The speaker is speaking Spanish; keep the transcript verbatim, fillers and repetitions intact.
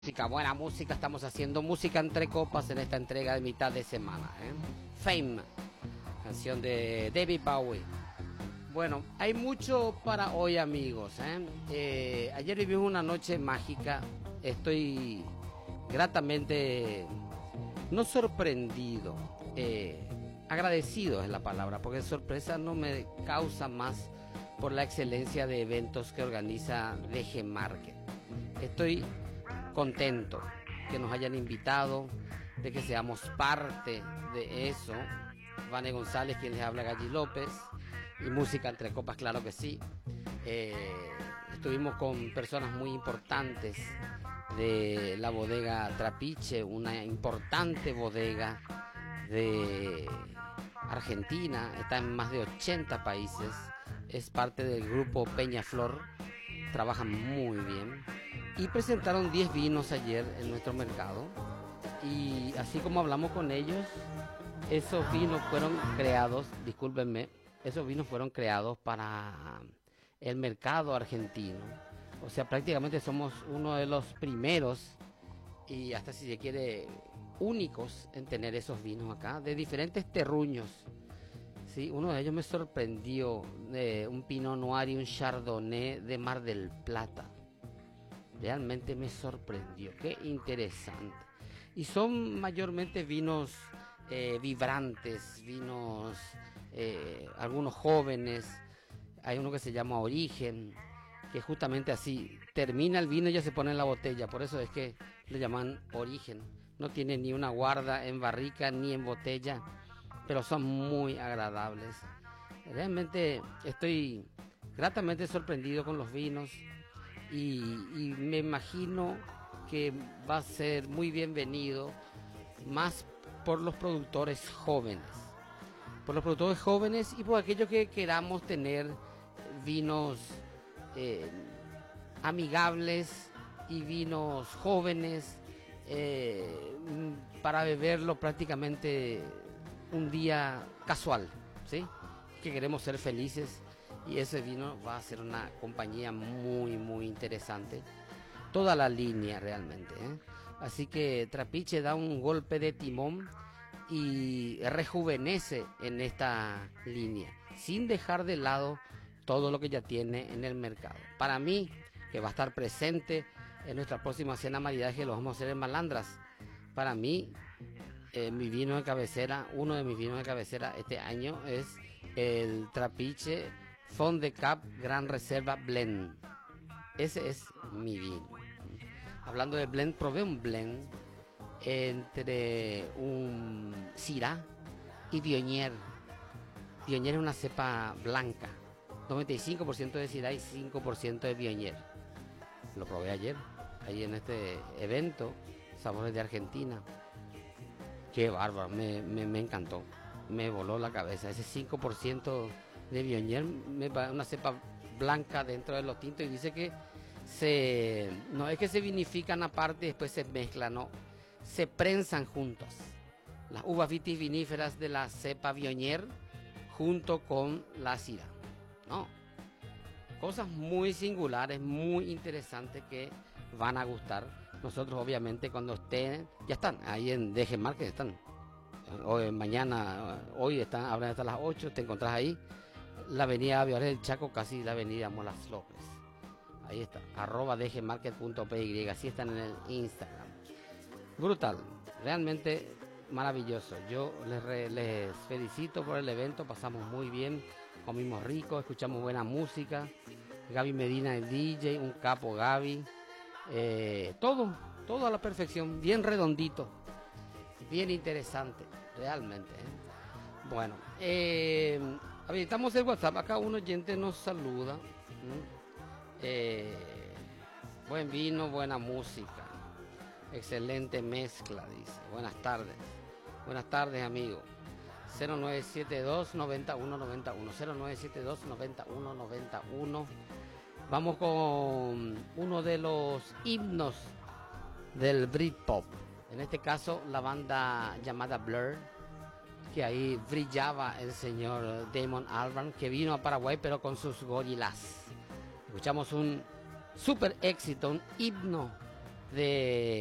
Música, buena música, estamos haciendo música entre copas en esta entrega de mitad de semana, ¿eh? Fame, canción de David Bowie. Bueno, hay mucho para hoy, amigos, ¿eh? Eh, ayer vivimos una noche mágica, estoy gratamente, no sorprendido, eh, agradecido es la palabra, porque sorpresa no me causa más por la excelencia de eventos que organiza D G Market. Estoy contento que nos hayan invitado, de que seamos parte de eso. Vane González, quien les habla, Galli López, y música entre copas, claro que sí. Eh, estuvimos con personas muy importantes de la bodega Trapiche, una importante bodega de Argentina, está en más de ochenta países, es parte del grupo Peñaflor, trabajan muy bien. Y presentaron diez vinos ayer en nuestro mercado. Y así como hablamos con ellos, esos vinos fueron creados, discúlpenme, esos vinos fueron creados para el mercado argentino. O sea, prácticamente somos uno de los primeros, y hasta si se quiere, únicos en tener esos vinos acá, de diferentes terruños. Sí, uno de ellos me sorprendió, eh, un Pinot Noir y un Chardonnay de Mar del Plata. Realmente me sorprendió, qué interesante. Y son mayormente vinos eh, vibrantes, vinos, eh, algunos jóvenes. Hay uno que se llama Origen, que justamente así, termina el vino y ya se pone en la botella. Por eso es que le llaman Origen. No tiene ni una guarda en barrica ni en botella, pero son muy agradables. Realmente estoy gratamente sorprendido con los vinos. Y, y me imagino que va a ser muy bienvenido más por los productores jóvenes, por los productores jóvenes y por aquellos que queramos tener vinos eh, amigables y vinos jóvenes eh, para beberlo prácticamente un día casual, ¿sí? Que queremos ser felices. Y ese vino va a ser una compañía muy muy interesante, toda la línea realmente, ¿eh? Así que Trapiche da un golpe de timón y rejuvenece en esta línea, sin dejar de lado todo lo que ya tiene en el mercado. Para mí, que va a estar presente en nuestra próxima cena maridaje, lo vamos a hacer en Malandras. Para mí, eh, mi vino de cabecera, uno de mis vinos de cabecera este año es el Trapiche Fond de Cap Gran Reserva Blend. Ese es mi vino. Hablando de blend, probé un blend entre un Syrah y Viognier. Viognier es una cepa blanca, noventa y cinco por ciento de Syrah y cinco por ciento de Viognier. Lo probé ayer, ahí en este evento, Sabores de Argentina. Qué bárbaro, me, me, me encantó, me voló la cabeza. Ese cinco por ciento de Viognier, una cepa blanca dentro de los tintos, y dice que se no es que se vinifican aparte y después se mezclan, no, se prensan juntos las uvas vitiviníferas de la cepa Viognier junto con la Syrah, no, cosas muy singulares, muy interesantes que van a gustar. Nosotros obviamente cuando estén, ya están ahí en D G Market, están hoy, mañana, hoy están, abren hasta las ocho, te encontrás ahí, la avenida Aviares del Chaco, casi la avenida Molas López. Ahí está, arroba dgmarket punto py, así están en el Instagram. Brutal, realmente maravilloso. Yo les, re, les felicito por el evento, pasamos muy bien, comimos rico, escuchamos buena música. Gaby Medina, el D J, un capo Gaby. Eh, todo, todo a la perfección, bien redondito, bien interesante, realmente, ¿eh? Bueno, eh, habilitamos el WhatsApp. Acá un oyente nos saluda. Eh, buen vino, buena música, excelente mezcla, dice. Buenas tardes. Buenas tardes, amigo. cero nueve siete dos, noventa y uno noventa y uno, cero nueve siete dos, noventa y uno noventa y uno. Vamos con uno de los himnos del Britpop. En este caso, la banda llamada Blur, que ahí brillaba el señor Damon Albarn, que vino a Paraguay pero con sus gorilas. Escuchamos un super éxito, un himno de